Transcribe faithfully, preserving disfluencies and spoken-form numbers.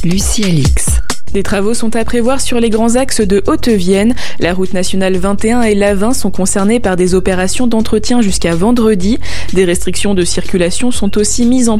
Lucie Alix. Des travaux sont à prévoir sur les grands axes de Haute-Vienne. La route nationale vingt et un et l'A vingt sont concernés par des opérations d'entretien jusqu'à vendredi. Des restrictions de circulation sont aussi mises en